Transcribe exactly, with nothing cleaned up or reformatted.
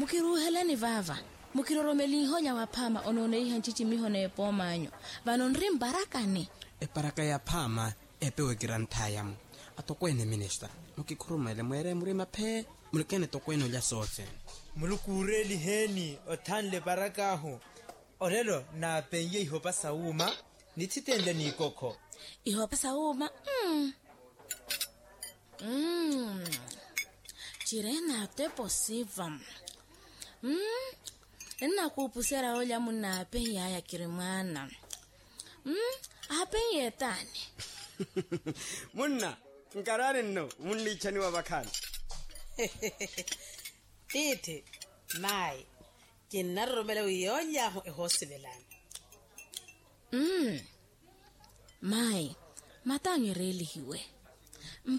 Mukiru heleni vava. Mukiro meli honya wapama onone ihanchichi mihone pomanyo. Vanonri mbarakani. E paraka ya pama epewe grantayam. Atokwene minister. Mukikurumele mwere murima pe mulkene tokweno lya sote. Mulukureli heni otanle barakaho. Orelo na penye ihopa sauma nititende ni koko. Ihopa sauma. Mm. Mm. Chirena te posiva. Mm. Ena kupusera olya muna pe ya kirimana. Mm. Ape yetani. Munna nkarare no munni chani wa bakana. Titi mai kinaromela uyonya ho ehosibelana. Mm. Mai matangireli hiwe.